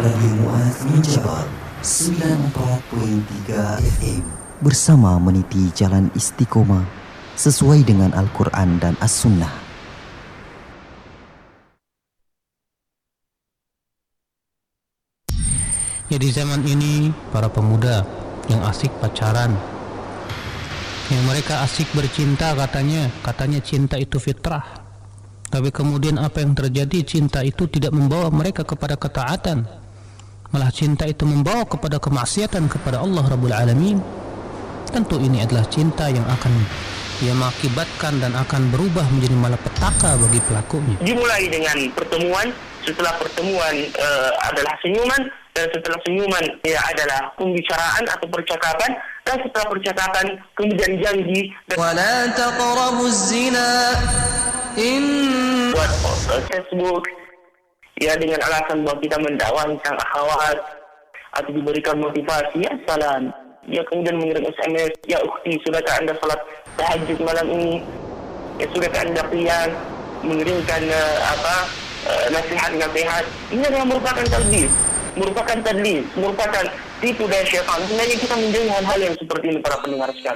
Radio Muaz Minjabal 94.3 FM bersama meniti jalan istiqomah sesuai dengan Al-Quran dan As-Sunnah. Ya, di zaman ini para pemuda yang asik pacaran, yang mereka asik bercinta, katanya cinta itu fitrah. Tapi kemudian apa yang terjadi? Cinta itu tidak membawa mereka kepada ketaatan, malah cinta itu membawa kepada kemaksiatan kepada Allah Rabbul Alamin. Tentu ini adalah cinta yang akan mengakibatkan dan akan berubah menjadi malapetaka bagi pelakunya. Dimulai dengan pertemuan, setelah pertemuan adalah senyuman, dan setelah senyuman adalah pembicaraan atau percakapan, dan setelah percakapan kemudian janji. وَلَا تَقْرَبُوا الزِّنَا Buat Facebook dengan alasan bahwa kita mendakwah tentang akhwat atau diberikan motivasi, ya salam. Kemudian mengirim SMS, ya ukhti, sudahkah anda salat tahajud malam ini? Ya sudahkah anda qiyam? Mengirimkan nasihat-nasihat. Ini adalah merupakan tadlis, merupakan tipu daya syaitan. Sebenarnya kita menjauhi hal-hal yang seperti ini para pendengar sekalian.